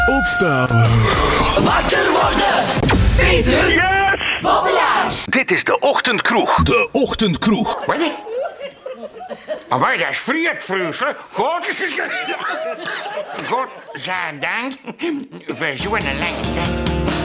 Opstaan. Wakker worden! Peter! Yes! Bobbelaar! Dit is de Ochtendkroeg. De Ochtendkroeg. Wat? Maar dat is frietfruisel. God, zij dank voor zo'n lange dag.